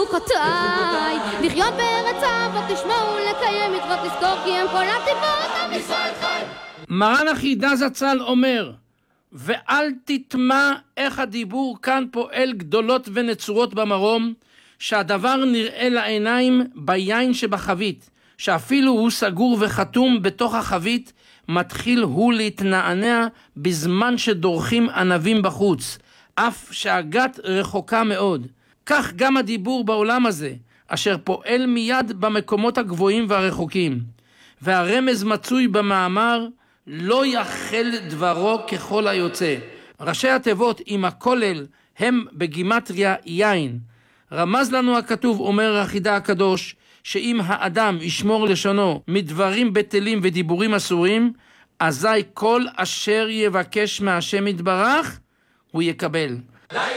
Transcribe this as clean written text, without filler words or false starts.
חטאי, לחיות בארץ אבות, תשמעו לקיים מצוות, לזכור כי הם כל הטבעות עם ישראל חי. מרן החידה זצ"ל אומר, ואל תטמע איך הדיבור כאן פועל גדולות ונצורות במרום, שהדבר נראה לעיניים ביין שבחבית, שאפילו הוא סגור וחתום בתוך החבית, מתחיל הוא להתנענע בזמן שדורכים ענבים בחוץ, אף שהגת רחוקה מאוד. כך גם הדיבור בעולם הזה, אשר פועל מיד במקומות הגבוהים והרחוקים. והרמז מצוי במאמר, לא יחל דברו ככל היוצא. ראשי התיבות עם הכולל הם בגימטריה יין. רמז לנו הכתוב, אומר החידה הקדוש, שאם האדם ישמור לשונו מדברים בטלים ודיבורים אסורים, אזי כל אשר יבקש מהשם יתברך הוא יקבל.